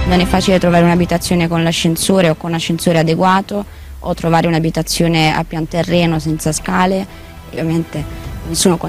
Non è facile trovare un'abitazione con l'ascensore o con ascensore adeguato, o trovare un'abitazione a pian terreno senza scale, e ovviamente nessuno